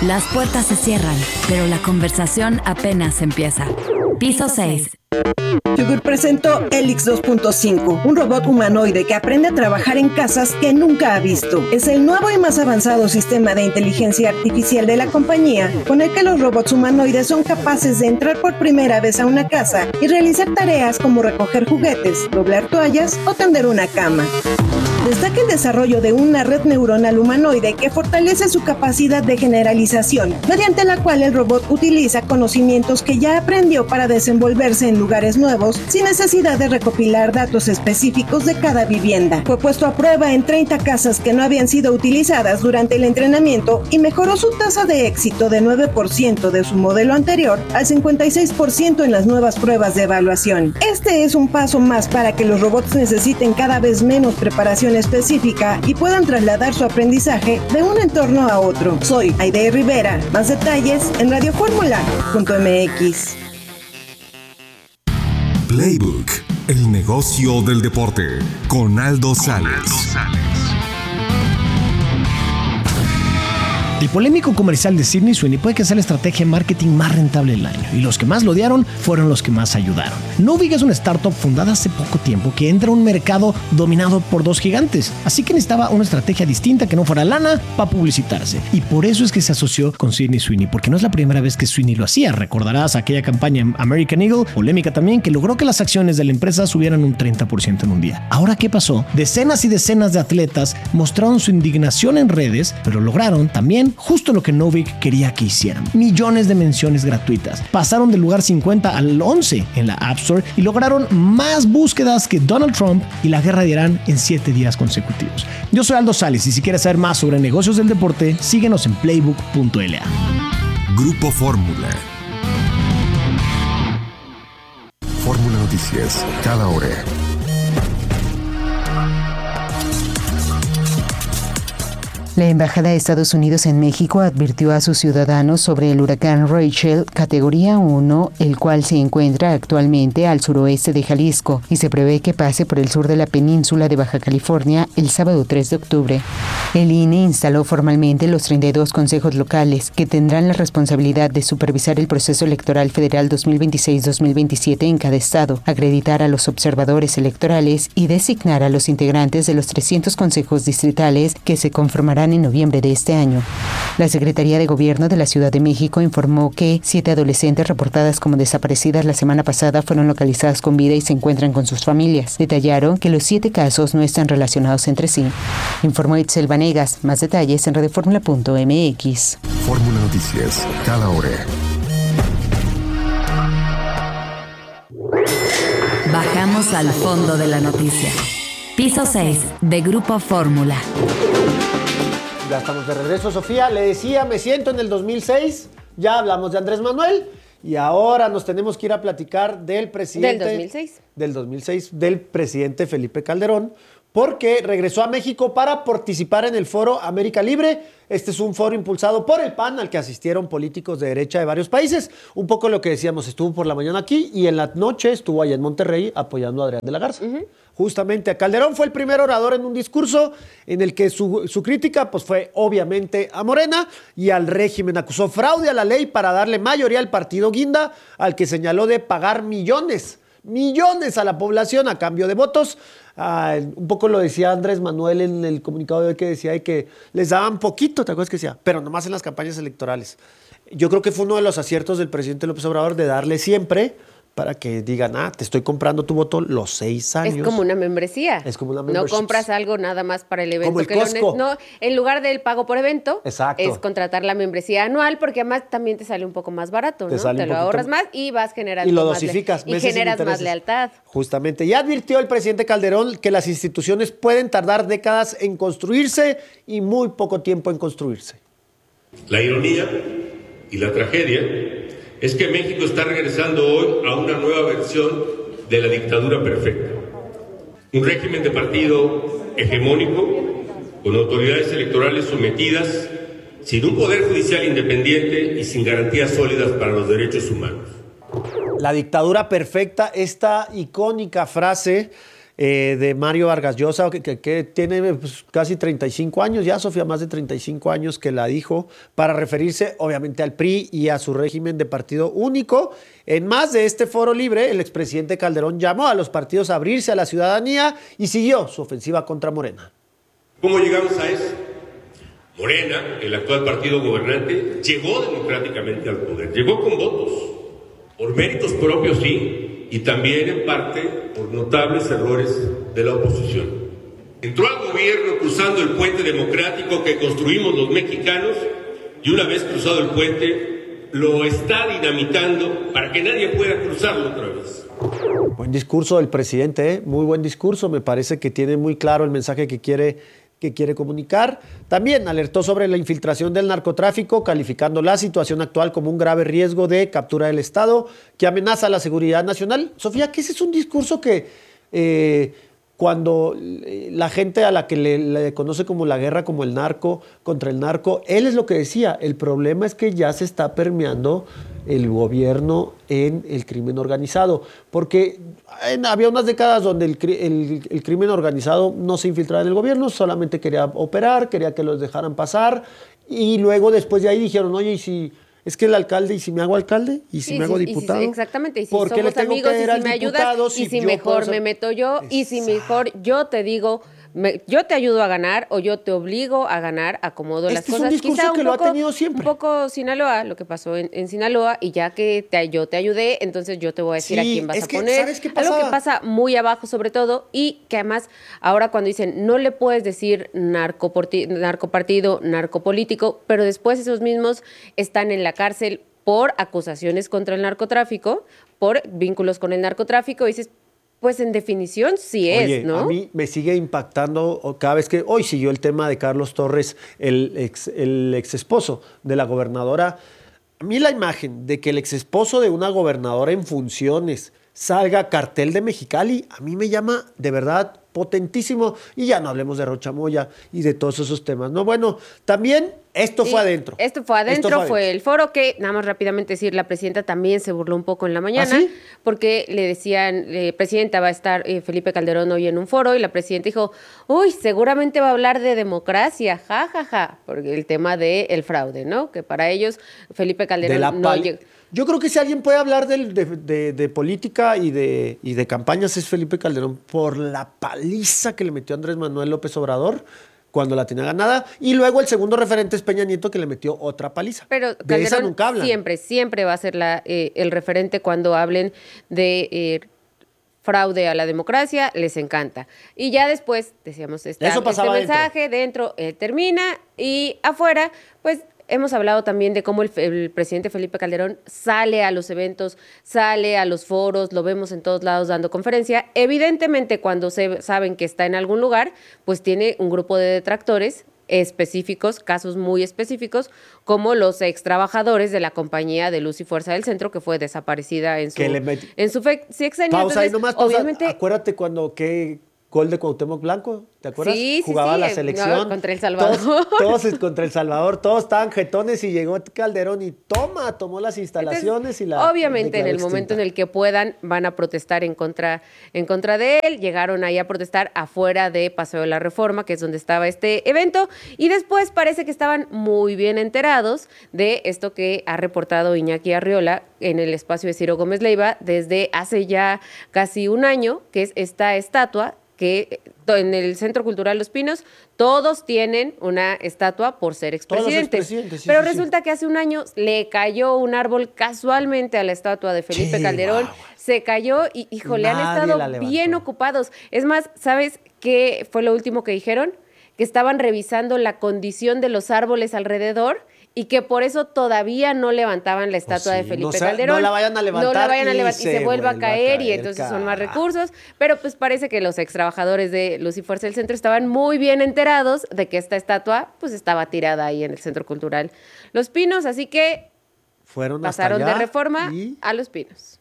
Las puertas se cierran, pero la conversación apenas empieza. Piso 6. Yugur presentó Helix 2.5, un robot humanoide que aprende a trabajar en casas que nunca ha visto. Es el nuevo y más avanzado sistema de inteligencia artificial de la compañía, con el que los robots humanoides son capaces de entrar por primera vez a una casa y realizar tareas como recoger juguetes, doblar toallas o tender una cama. Destaca el desarrollo de una red neuronal humanoide que fortalece su capacidad de generalización, mediante la cual el robot utiliza conocimientos que ya aprendió para desenvolverse en lugares nuevos, sin necesidad de recopilar datos específicos de cada vivienda. Fue puesto a prueba en 30 casas que no habían sido utilizadas durante el entrenamiento y mejoró su tasa de éxito de 9% de su modelo anterior al 56% en las nuevas pruebas de evaluación. Este es un paso más para que los robots necesiten cada vez menos preparación específica y puedan trasladar su aprendizaje de un entorno a otro. Soy Aide Rivera. Más detalles en radioformula.mx. Playbook, el negocio del deporte, con Aldo Sales. El polémico comercial de Sydney Sweeney puede que sea la estrategia de marketing más rentable del año, y los que más lo odiaron fueron los que más ayudaron. Novig es una startup fundada hace poco tiempo que entra a un mercado dominado por dos gigantes, así que necesitaba una estrategia distinta que no fuera lana para publicitarse, y por eso es que se asoció con Sydney Sweeney, porque no es la primera vez que Sweeney lo hacía. Recordarás aquella campaña American Eagle, polémica también, que logró que las acciones de la empresa subieran un 30% en un día. Ahora, ¿qué pasó? Decenas y decenas de atletas mostraron su indignación en redes, pero lograron también justo lo que Novig quería que hicieran: millones de menciones gratuitas. Pasaron del lugar 50 al 11 en la App Store y lograron más búsquedas que Donald Trump y la guerra de Irán en 7 días consecutivos. Yo soy Aldo Sales, y si quieres saber más sobre negocios del deporte, síguenos en playbook.la. Grupo Fórmula. Fórmula Noticias, cada hora. La Embajada de Estados Unidos en México advirtió a sus ciudadanos sobre el huracán Rachel, categoría 1, el cual se encuentra actualmente al suroeste de Jalisco y se prevé que pase por el sur de la península de Baja California el sábado 3 de octubre. El INE instaló formalmente los 32 consejos locales que tendrán la responsabilidad de supervisar el proceso electoral federal 2026-2027 en cada estado, acreditar a los observadores electorales y designar a los integrantes de los 300 consejos distritales que se conformarán en noviembre de este año. La Secretaría de Gobierno de la Ciudad de México informó que 7 adolescentes reportadas como desaparecidas la semana pasada fueron localizadas con vida y se encuentran con sus familias. Detallaron que los 7 casos no están relacionados entre sí. Informó Itzel Vanegas. Más detalles en radioformula.mx. Fórmula Noticias, cada hora. Bajamos al fondo de la noticia. Piso 6 de Grupo Fórmula. Ya estamos de regreso, Sofía. Le decía, me siento en el 2006. Ya hablamos de Andrés Manuel. Y ahora nos tenemos que ir a platicar del presidente... Del 2006, del presidente Felipe Calderón, porque regresó a México para participar en el foro América Libre. Este es un foro impulsado por el PAN, al que asistieron políticos de derecha de varios países. Un poco lo que decíamos, estuvo por la mañana aquí y en la noche estuvo allá en Monterrey apoyando a Adrián de la Garza. Justamente a Calderón fue el primer orador en un discurso en el que su crítica pues, fue obviamente a Morena y al régimen. Acusó fraude a la ley para darle mayoría al partido Guinda, al que señaló de pagar millones a la población a cambio de votos. Un poco lo decía Andrés Manuel en el comunicado de hoy, que decía que les daban poquito, ¿te acuerdas que decía? Pero nomás en las campañas electorales. Yo creo que fue uno de los aciertos del presidente López Obrador de darle siempre, para que digan, te estoy comprando tu voto los 6 años. Es como una membresía. Es como una membership. No compras algo nada más para el evento. Como el Costco. No, en lugar del pago por evento, exacto, es contratar la membresía anual, porque además también te sale un poco más barato, ¿no? Te lo ahorras más y vas generando y lo dosificas, y generas más lealtad. Justamente. Ya advirtió el presidente Calderón que las instituciones pueden tardar décadas en construirse y muy poco tiempo en construirse. La ironía y la tragedia es que México está regresando hoy a una nueva versión de la dictadura perfecta. Un régimen de partido hegemónico, con autoridades electorales sometidas, sin un poder judicial independiente y sin garantías sólidas para los derechos humanos. La dictadura perfecta, esta icónica frase de Mario Vargas Llosa, que tiene pues, casi 35 años, ya Sofía, más de 35 años que la dijo, para referirse obviamente al PRI y a su régimen de partido único. En más de este foro libre, el expresidente Calderón llamó a los partidos a abrirse a la ciudadanía y siguió su ofensiva contra Morena. ¿Cómo llegamos a eso? Morena, el actual partido gobernante, llegó democráticamente al poder, llegó con votos, por méritos propios sí, y también en parte por notables errores de la oposición. Entró al gobierno cruzando el puente democrático que construimos los mexicanos y una vez cruzado el puente lo está dinamitando para que nadie pueda cruzarlo otra vez. Buen discurso del presidente, muy buen discurso, me parece que tiene muy claro el mensaje que quiere comunicar. También alertó sobre la infiltración del narcotráfico, calificando la situación actual como un grave riesgo de captura del Estado que amenaza la seguridad nacional. Sofía, que ese es un discurso que cuando la gente a la que le conoce como la guerra, como el narco, contra el narco, él es lo que decía, el problema es que ya se está permeando el gobierno en el crimen organizado, porque había unas décadas donde el crimen organizado no se infiltraba en el gobierno, solamente quería operar, quería que los dejaran pasar, y luego después de ahí dijeron, oye, ¿y si es que el alcalde, y si me hago alcalde, y si me hago diputado? Exactamente, y si somos amigos, y si me ayudas, y si mejor me meto yo, y si mejor yo te digo, yo te ayudo a ganar o yo te obligo a ganar, acomodo las cosas. Es un discurso quizá que lo ha tenido siempre. Un poco Sinaloa, lo que pasó en Sinaloa, y ya que yo te ayudé, entonces yo te voy a decir a quién vas a poner. ¿Sabes qué pasaba? Algo que pasa muy abajo sobre todo, y que además ahora cuando dicen no le puedes decir narcopartido, narcopolítico, pero después esos mismos están en la cárcel por acusaciones contra el narcotráfico, por vínculos con el narcotráfico, y dices, pues en definición sí es, Oye, ¿no? A mí me sigue impactando cada vez que hoy siguió el tema de Carlos Torres, el ex esposo de la gobernadora. A mí la imagen de que el ex esposo de una gobernadora en funciones salga cartel de Mexicali, a mí me llama de verdad potentísimo. Y ya no hablemos de Rocha Moya y de todos esos temas, ¿no? Bueno, también esto fue adentro. Esto fue adentro, fue el foro que, nada más rápidamente decir, la presidenta también se burló un poco en la mañana. ¿Ah, sí? Porque le decían, presidenta, va a estar Felipe Calderón hoy en un foro, y la presidenta dijo, uy, seguramente va a hablar de democracia, jajaja, porque el tema del fraude, ¿no? Que para ellos Felipe Calderón no llegó. Yo creo que si alguien puede hablar de política y de campañas es Felipe Calderón, por la paliza que le metió Andrés Manuel López Obrador cuando la tenía ganada, y luego el segundo referente es Peña Nieto, que le metió otra paliza. Pero de Calderón esa nunca hablan. Siempre va a ser el referente cuando hablen de fraude a la democracia, les encanta. Y ya después, decíamos, este mensaje dentro termina, y afuera, pues hemos hablado también de cómo el presidente Felipe Calderón sale a los eventos, sale a los foros, lo vemos en todos lados dando conferencia. Evidentemente, cuando saben que está en algún lugar, pues tiene un grupo de detractores específicos, casos muy específicos, como los ex trabajadores de la compañía de Luz y Fuerza del Centro, que fue desaparecida en su sexenio. Pausa ahí nomás, obviamente. Acuérdate cuando gol de Cuauhtémoc Blanco, ¿te acuerdas? Sí, jugaba la selección. Contra El Salvador. Todos contra El Salvador, todos estaban jetones, y llegó Calderón y tomó las instalaciones. Entonces, obviamente en el momento en el que puedan van a protestar en contra de él. Llegaron ahí a protestar afuera de Paseo de la Reforma, que es donde estaba este evento, y después parece que estaban muy bien enterados de esto que ha reportado Iñaki Arriola en el espacio de Ciro Gómez Leiva desde hace ya casi un año, que es esta estatua que en el Centro Cultural Los Pinos todos tienen una estatua por ser expresidentes. Pero resulta que hace un año le cayó un árbol casualmente a la estatua de Felipe Calderón. Wow. Se cayó y, híjole, han estado bien ocupados. Es más, ¿sabes qué fue lo último que dijeron? Que estaban revisando la condición de los árboles alrededor, y que por eso todavía no levantaban la estatua de Felipe Calderón. No la vayan a levantar, y se vuelva a caer, y entonces son más recursos. Pero pues parece que los ex trabajadores de Luz y Fuerza del Centro estaban muy bien enterados de que esta estatua pues estaba tirada ahí en el Centro Cultural Los Pinos, así que pasaron de Reforma a Los Pinos.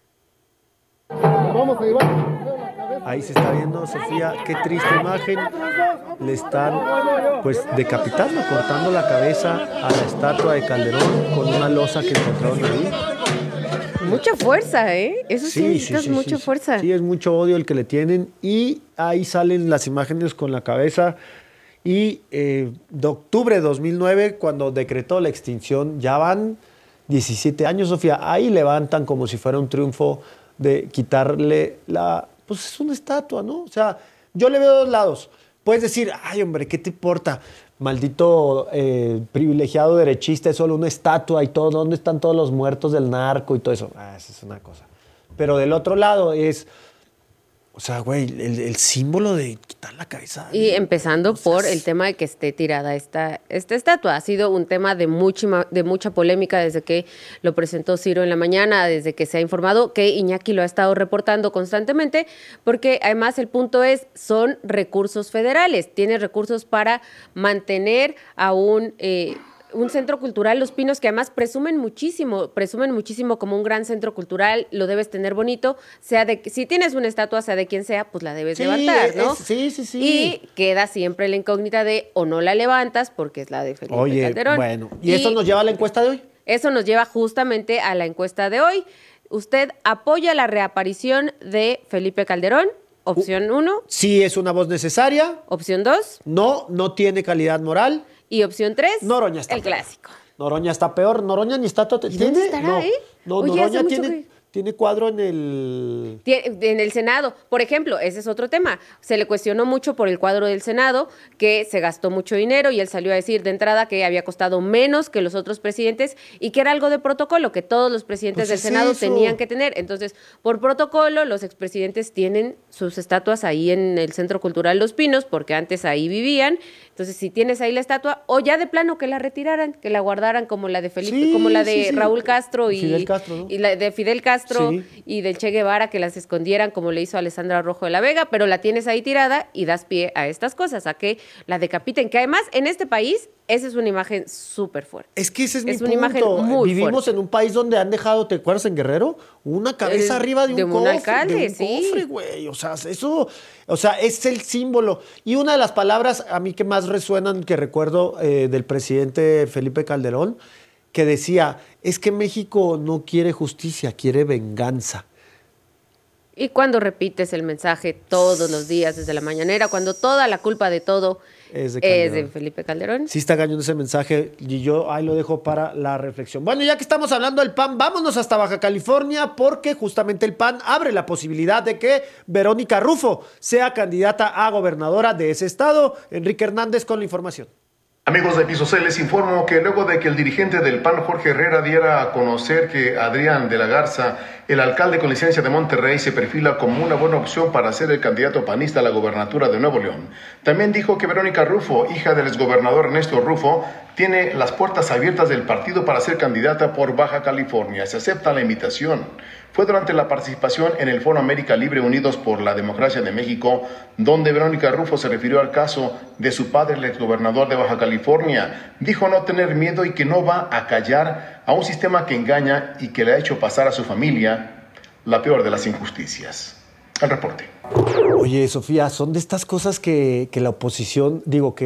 Ahí se está viendo, Sofía, qué triste imagen. Le están pues decapitando, cortando la cabeza a la estatua de Calderón con una losa que encontraron ahí. Mucha fuerza, ¿eh? Eso sí necesitas mucha fuerza. Sí, es mucho odio el que le tienen. Y ahí salen las imágenes con la cabeza. Y de octubre de 2009, cuando decretó la extinción, ya van 17 años, Sofía. Ahí levantan como si fuera un triunfo de quitarle la... Pues es una estatua, ¿no? O sea, yo le veo dos lados. Puedes decir, ay, hombre, ¿qué te importa? Maldito privilegiado derechista, es solo una estatua y todo. ¿Dónde están todos los muertos del narco y todo eso? Esa es una cosa. Pero del otro lado es... O sea, güey, el símbolo de quitar la cabeza. Y empezando por el tema de que esté tirada esta estatua. Ha sido un tema de mucha polémica desde que lo presentó Ciro en la mañana, desde que se ha informado, que Iñaki lo ha estado reportando constantemente, porque además el punto es, son recursos federales. Tiene recursos para mantener a un centro cultural, Los Pinos, que además presumen muchísimo como un gran centro cultural, lo debes tener bonito, si tienes una estatua, sea de quien sea, pues la debes levantar, ¿no? Sí. Y queda siempre la incógnita de o no la levantas porque es la de Felipe Calderón. Bueno, ¿y eso nos lleva a la encuesta de hoy? Eso nos lleva justamente a la encuesta de hoy. ¿Usted apoya la reaparición de Felipe Calderón? Opción 1. Sí, es una voz necesaria. Opción 2. No tiene calidad moral. Y opción 3, Noroña está el peor. clásico. Noroña está peor. Noroña ni está... ¿Y dónde estará, No, Oye, Noroña tiene cuadro en el... En el Senado. Por ejemplo, ese es otro tema. Se le cuestionó mucho por el cuadro del Senado, que se gastó mucho dinero y él salió a decir de entrada que había costado menos que los otros presidentes y que era algo de protocolo, que todos los presidentes del Senado tenían que tener. Entonces, por protocolo, los expresidentes tienen sus estatuas ahí en el Centro Cultural Los Pinos, porque antes ahí vivían. Entonces, si tienes ahí la estatua, o ya de plano que la retiraran, que la guardaran como la de Felipe, como la de Raúl Castro y Fidel Castro, ¿no? Y la de Fidel Castro y del Che Guevara, que las escondieran como le hizo Alessandra Rojo de la Vega, pero la tienes ahí tirada y das pie a estas cosas, a que la decapiten, que además en este país esa es una imagen súper fuerte. Es que ese es mi punto. Una imagen muy Vivimos fuerte. En un país donde han dejado, ¿te acuerdas en Guerrero? Una cabeza arriba de un cofre. Alcalde, Cofre, güey. O sea, eso, es el símbolo. Y una de las palabras a mí que más resuenan, que recuerdo del presidente Felipe Calderón, que decía, es que México no quiere justicia, quiere venganza. Y cuando repites el mensaje todos los días desde la mañanera, cuando toda la culpa de todo es de Felipe Calderón. Sí está cañón ese mensaje y yo ahí lo dejo para la reflexión. Bueno, ya que estamos hablando del PAN, vámonos hasta Baja California porque justamente el PAN abre la posibilidad de que Verónica Rufo sea candidata a gobernadora de ese estado. Enrique Hernández con la información. Amigos de Piso C, les informo que luego de que el dirigente del PAN, Jorge Herrera, diera a conocer que Adrián de la Garza, el alcalde con licencia de Monterrey, se perfila como una buena opción para ser el candidato panista a la gobernatura de Nuevo León, también dijo que Verónica Rufo, hija del exgobernador Ernesto Rufo, tiene las puertas abiertas del partido para ser candidata por Baja California. Se acepta la invitación. Fue durante la participación en el Foro América Libre Unidos por la Democracia de México, donde Verónica Rufo se refirió al caso de su padre, el exgobernador de Baja California. Dijo no tener miedo y que no va a callar a un sistema que engaña y que le ha hecho pasar a su familia la peor de las injusticias. El reporte. Oye, Sofía, son de estas cosas que la oposición,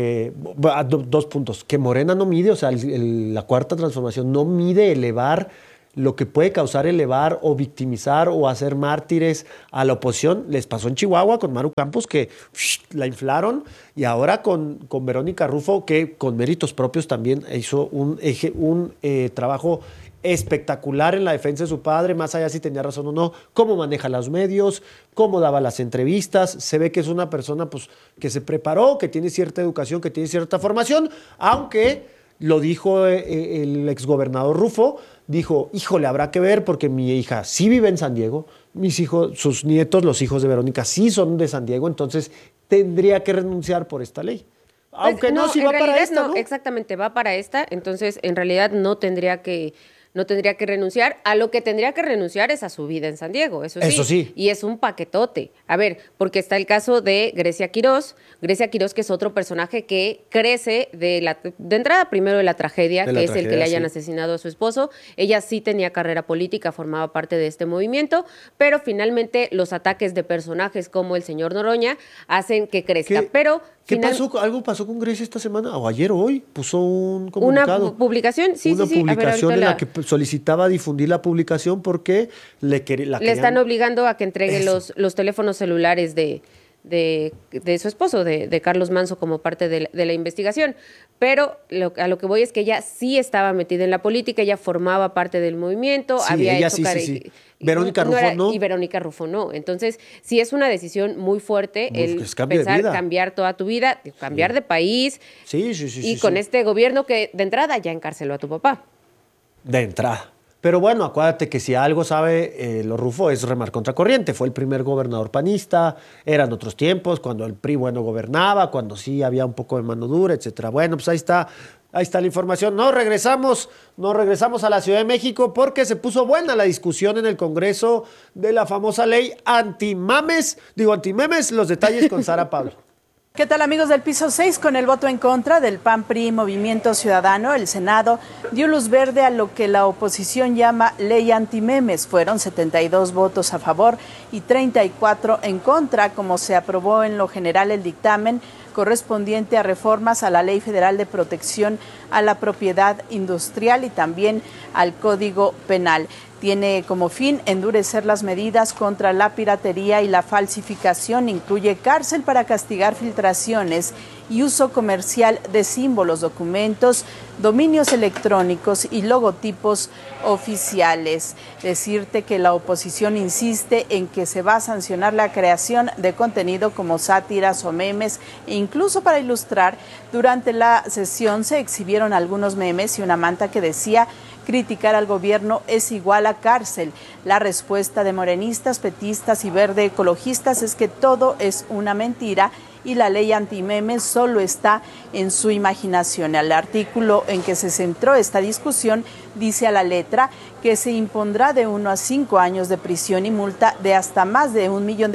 dos puntos, que Morena no mide, o sea, la cuarta transformación no mide elevar lo que puede causar elevar o victimizar o hacer mártires a la oposición. Les pasó en Chihuahua con Maru Campos, que la inflaron, y ahora con Verónica Rufo, que con méritos propios también hizo un trabajo espectacular en la defensa de su padre, más allá si tenía razón o no, cómo maneja los medios, cómo daba las entrevistas. Se ve que es una persona pues, que se preparó, que tiene cierta educación, que tiene cierta formación, aunque lo dijo el exgobernador Rufo, dijo, híjole, habrá que ver porque mi hija sí vive en San Diego, mis hijos, sus nietos, los hijos de Verónica sí son de San Diego, entonces tendría que renunciar por esta ley. Aunque no, si va para esta, ¿no? Exactamente, va para esta, entonces en realidad no tendría que renunciar. A lo que tendría que renunciar es a su vida en San Diego, eso sí. Y es un paquetote. A ver, porque está el caso de Grecia Quirós, que es otro personaje que crece de entrada primero de la tragedia, el que le hayan asesinado a su esposo. Ella sí tenía carrera política, formaba parte de este movimiento, pero finalmente los ataques de personajes como el señor Noroña hacen que crezca. Pero ¿Algo pasó con Grecia esta semana? ¿O ayer o hoy? Puso un comunicado. ¿Una publicación? Sí, Una publicación en la que solicitaba difundir la publicación porque le están obligando a que entregue los teléfonos celulares de su esposo, de Carlos Manso, como parte de la investigación. Pero a lo que voy es que ella sí estaba metida en la política, ella formaba parte del movimiento, sí, había ella hecho... sí. Verónica Rufo no. Y Verónica Rufo no. Entonces, sí es una decisión muy fuerte el pensar cambiar toda tu vida, cambiar de país. Y con este gobierno que de entrada ya encarceló a tu papá. De entrada. Pero bueno, acuérdate que si algo sabe los Rufo es remar contra corriente. Fue el primer gobernador panista, eran otros tiempos, cuando el PRI gobernaba, cuando sí había un poco de mano dura, etcétera. Bueno, pues ahí está la información. Nos regresamos a la Ciudad de México porque se puso buena la discusión en el Congreso de la famosa ley antimemes. Los detalles con Sara Pablo. ¿Qué tal, amigos del Piso 6? Con el voto en contra del PAN-PRI Movimiento Ciudadano, el Senado dio luz verde a lo que la oposición llama ley antimemes. Fueron 72 votos a favor y 34 en contra, como se aprobó en lo general el dictamen correspondiente a reformas a la Ley Federal de Protección a la Propiedad Industrial y también al Código Penal. Tiene como fin endurecer las medidas contra la piratería y la falsificación. Incluye cárcel para castigar filtraciones y uso comercial de símbolos, documentos, dominios electrónicos y logotipos oficiales. Decirte que la oposición insiste en que se va a sancionar la creación de contenido como sátiras o memes, e incluso para ilustrar, durante la sesión se exhibieron algunos memes y una manta que decía: criticar al gobierno es igual a cárcel. La respuesta de morenistas, petistas y verde ecologistas es que todo es una mentira y la ley antimemes solo está en su imaginación. El artículo en que se centró esta discusión dice a la letra que se impondrá de 1 a 5 años de prisión y multa de hasta más de $1 millón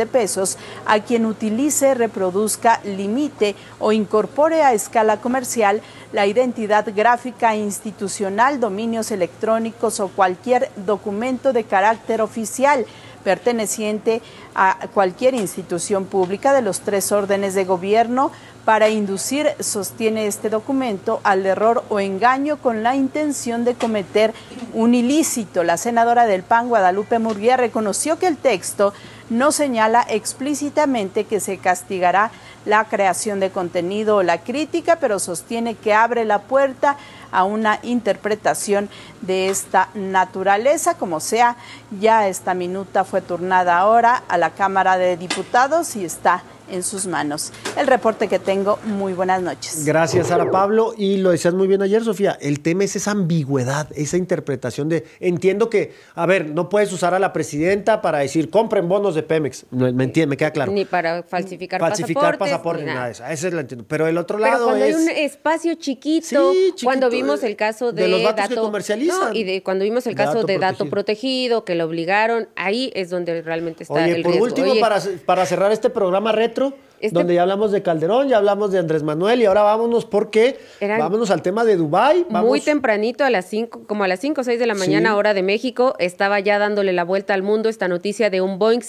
a quien utilice, reproduzca, limite o incorpore a escala comercial la identidad gráfica institucional, dominios electrónicos o cualquier documento de carácter oficial perteneciente a cualquier institución pública de los 3 órdenes de gobierno para inducir, sostiene este documento, al error o engaño con la intención de cometer un ilícito. La senadora del PAN, Guadalupe Murguía, reconoció que el texto no señala explícitamente que se castigará la creación de contenido o la crítica, pero sostiene que abre la puerta a una interpretación de esta naturaleza. Como sea, ya esta minuta fue turnada ahora a la Cámara de Diputados y está en sus manos. El reporte que tengo. Muy buenas noches. Gracias, Sara Pablo. Y lo decías muy bien ayer, Sofía, el tema es esa ambigüedad, esa interpretación de... Entiendo que, a ver, no puedes usar a la presidenta para decir, compren bonos de Pemex. Me queda claro. Ni para falsificar pasaportes, nada de eso. Esa es la entiendo. Pero el otro lado cuando es... hay un espacio chiquito, cuando vimos el caso de los datos que dato comercializan. No, y cuando vimos el caso de dato protegido, que lo obligaron, ahí es donde realmente está el riesgo. Por último, para cerrar este programa retro, donde ya hablamos de Calderón, ya hablamos de Andrés Manuel y ahora vámonos vámonos al tema de Dubái. Muy tempranito, como a las 5 o 6 de la mañana, hora de México, estaba ya dándole la vuelta al mundo esta noticia de un Boeing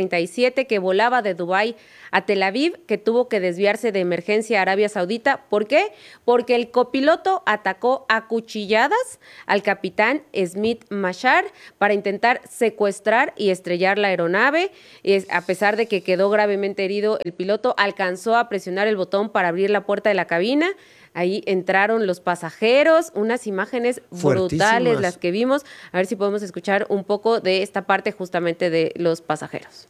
737 que volaba de Dubái a Tel Aviv, que tuvo que desviarse de emergencia a Arabia Saudita. ¿Por qué? Porque el copiloto atacó a cuchilladas al capitán Smith Mashar para intentar secuestrar y estrellar la aeronave. A pesar de que quedó gravemente herido, el piloto alcanzó a presionar el botón para abrir la puerta de la cabina. Ahí entraron los pasajeros, unas imágenes brutales las que vimos. A ver si podemos escuchar un poco de esta parte justamente de los pasajeros.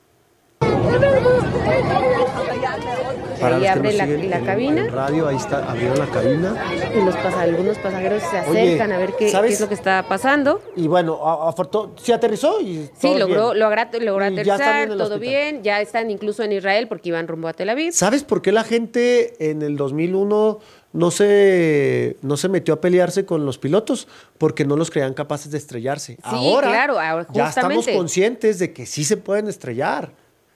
Ahí abre la cabina. En radio, ahí está, abrieron la cabina. Y algunos pasajeros se acercan a ver qué es lo que está pasando. Y bueno, ¿se aterrizó? Sí, logró aterrizar, todo bien. Ya están incluso en Israel porque iban rumbo a Tel Aviv. ¿Sabes por qué la gente en el 2001 no se metió a pelearse con los pilotos? Porque no los creían capaces de estrellarse. Sí, ahora, claro, justamente. Ya estamos conscientes de que sí se pueden estrellar.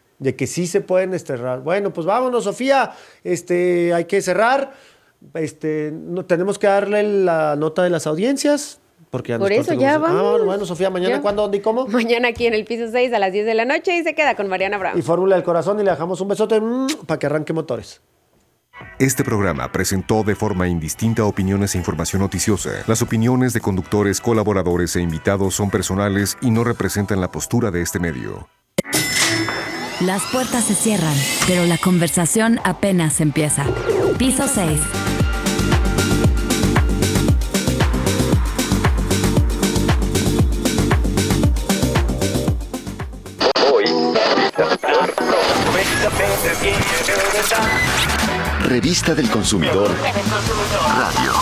Bueno, pues vámonos, Sofía. Hay que cerrar. No, tenemos que darle la nota de las audiencias. Porque por eso ya vamos. Bueno, Sofía, mañana, ¿cuándo, dónde y cómo? Mañana aquí en el Piso 6 a las 10 de la noche y se queda con Mariana Brown. Y Fórmula del Corazón y le dejamos un besote para que arranque motores. Este programa presentó de forma indistinta opiniones e información noticiosa. Las opiniones de conductores, colaboradores e invitados son personales y no representan la postura de este medio. Las puertas se cierran, pero la conversación apenas empieza. Piso 6. Revista del Consumidor Radio.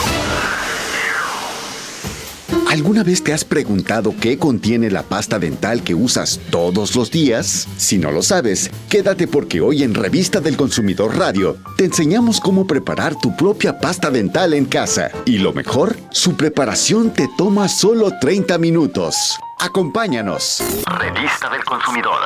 ¿Alguna vez te has preguntado qué contiene la pasta dental que usas todos los días? Si no lo sabes, quédate porque hoy en Revista del Consumidor Radio te enseñamos cómo preparar tu propia pasta dental en casa. Y lo mejor, su preparación te toma solo 30 minutos. Acompáñanos. Revista del Consumidor.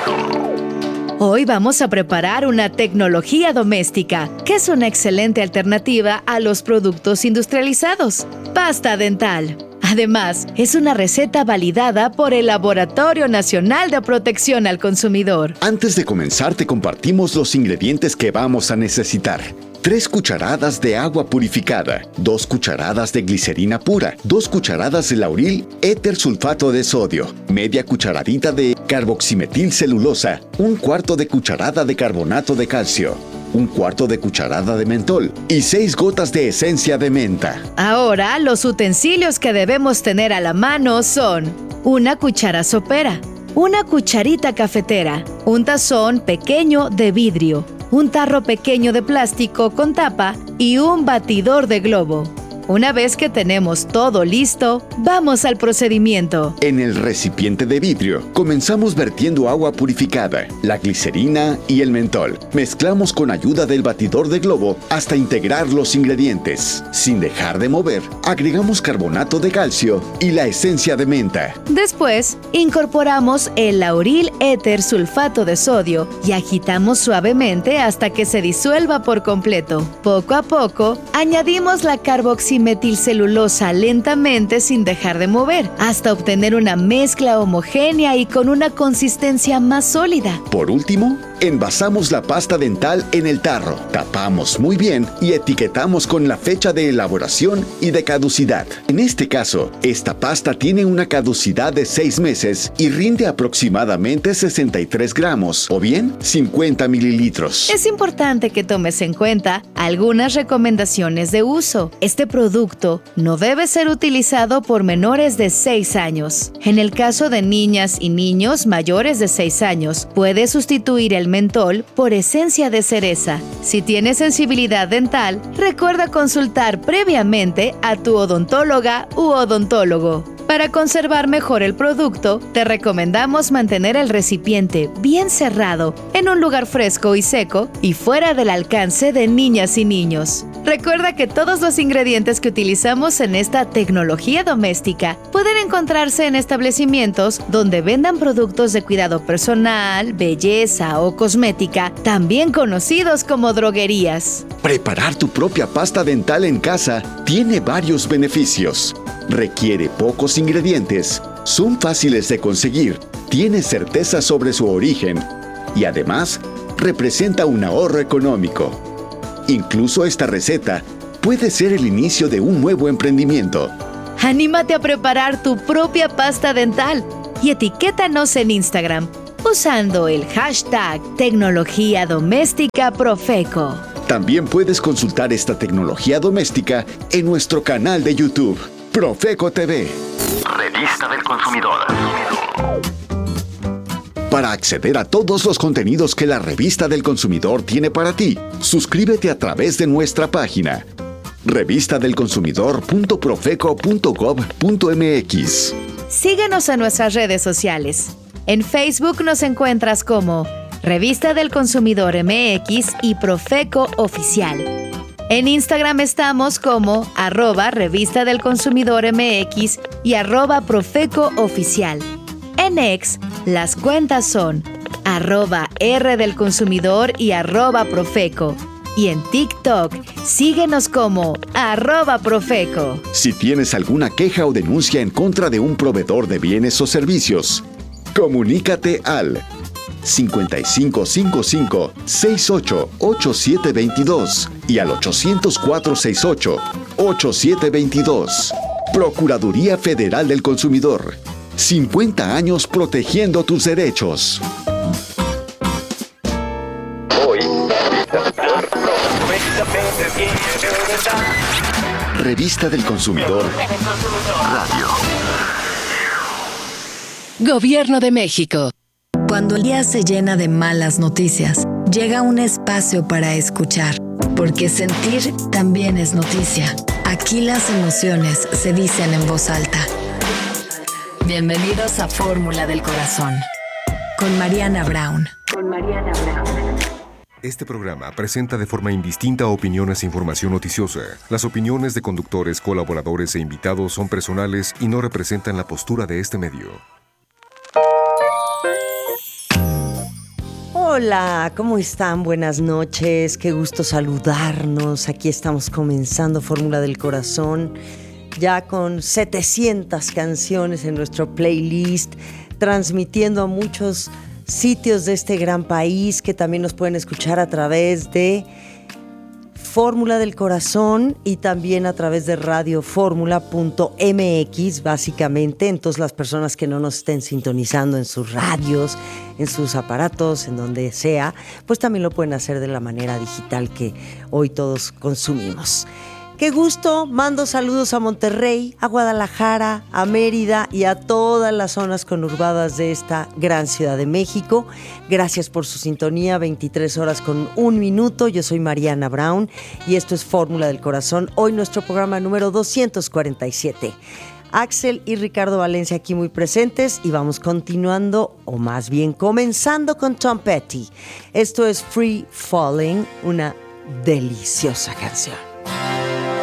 Hoy vamos a preparar una tecnología doméstica, que es una excelente alternativa a los productos industrializados. Pasta dental. Además, es una receta validada por el Laboratorio Nacional de Protección al Consumidor. Antes de comenzar, te compartimos los ingredientes que vamos a necesitar. 3 cucharadas de agua purificada, 2 cucharadas de glicerina pura, 2 cucharadas de lauril éter sulfato de sodio, media cucharadita de carboximetilcelulosa, 1/4 de cucharada de carbonato de calcio, 1/4 de cucharada de mentol y 6 gotas de esencia de menta. Ahora, los utensilios que debemos tener a la mano son una cuchara sopera, una cucharita cafetera, un tazón pequeño de vidrio, un tarro pequeño de plástico con tapa y un batidor de globo. Una vez que tenemos todo listo, vamos al procedimiento. En el recipiente de vidrio, comenzamos vertiendo agua purificada, la glicerina y el mentol. Mezclamos con ayuda del batidor de globo hasta integrar los ingredientes. Sin dejar de mover, agregamos carbonato de calcio y la esencia de menta. Después, incorporamos el lauril éter sulfato de sodio y agitamos suavemente hasta que se disuelva por completo. Poco a poco, añadimos la carboximetilcelulosa lentamente sin dejar de mover, hasta obtener una mezcla homogénea y con una consistencia más sólida. Por último, envasamos la pasta dental en el tarro, tapamos muy bien y etiquetamos con la fecha de elaboración y de caducidad. En este caso, esta pasta tiene una caducidad de 6 meses y rinde aproximadamente 63 gramos, o bien 50 mililitros. Es importante que tomes en cuenta algunas recomendaciones de uso. Este producto no debe ser utilizado por menores de 6 años. En el caso de niñas y niños mayores de 6 años, puede sustituir el mentol por esencia de cereza. Si tienes sensibilidad dental, recuerda consultar previamente a tu odontóloga u odontólogo. Para conservar mejor el producto, te recomendamos mantener el recipiente bien cerrado, en un lugar fresco y seco y fuera del alcance de niñas y niños. Recuerda que todos los ingredientes que utilizamos en esta tecnología doméstica pueden encontrarse en establecimientos donde vendan productos de cuidado personal, belleza o cosmética, también conocidos como droguerías. Preparar tu propia pasta dental en casa tiene varios beneficios. Requiere pocos ingredientes, son fáciles de conseguir, tiene certeza sobre su origen y además representa un ahorro económico. Incluso esta receta puede ser el inicio de un nuevo emprendimiento. Anímate a preparar tu propia pasta dental y etiquétanos en Instagram usando el hashtag Tecnología Doméstica Profeco. También puedes consultar esta tecnología doméstica en nuestro canal de YouTube, Profeco TV. Revista del Consumidor. Para acceder a todos los contenidos que la Revista del Consumidor tiene para ti, suscríbete a través de nuestra página revistadelconsumidor.profeco.gov.mx. Síguenos en nuestras redes sociales. En Facebook nos encuentras como Revista del Consumidor MX y Profeco Oficial. En Instagram estamos como @Revista del Consumidor MX y @Profeco Oficial. En X, las cuentas son @R del Consumidor y @Profeco. Y en TikTok, síguenos como @Profeco. Si tienes alguna queja o denuncia en contra de un proveedor de bienes o servicios, comunícate al 5555-688722 y al 800-468-8722. Procuraduría Federal del Consumidor. 50 años protegiendo tus derechos. Hoy, Revista del Consumidor. Radio. Gobierno de México. Cuando el día se llena de malas noticias, llega un espacio para escuchar, porque sentir también es noticia. Aquí las emociones se dicen en voz alta. Bienvenidos a Fórmula del Corazón, con Mariana Brown. Este programa presenta de forma indistinta opiniones e información noticiosa. Las opiniones de conductores, colaboradores e invitados son personales y no representan la postura de este medio. Hola, ¿cómo están? Buenas noches, qué gusto saludarnos. Aquí estamos comenzando Fórmula del Corazón, ya con 700 canciones en nuestro playlist, transmitiendo a muchos sitios de este gran país que también nos pueden escuchar a través de Fórmula del Corazón y también a través de radioformula.mx, básicamente. Entonces, las personas que no nos estén sintonizando en sus radios, en sus aparatos, en donde sea, pues también lo pueden hacer de la manera digital que hoy todos consumimos. Qué gusto, mando saludos a Monterrey, a Guadalajara, a Mérida y a todas las zonas conurbadas de esta gran Ciudad de México. Gracias por su sintonía, 23 horas con 1 minuto. Yo soy Mariana Brown y esto es Fórmula del Corazón. Hoy nuestro programa número 247. Axel y Ricardo Valencia aquí muy presentes y vamos continuando, o más bien comenzando con Tom Petty. Esto es Free Falling, una deliciosa canción.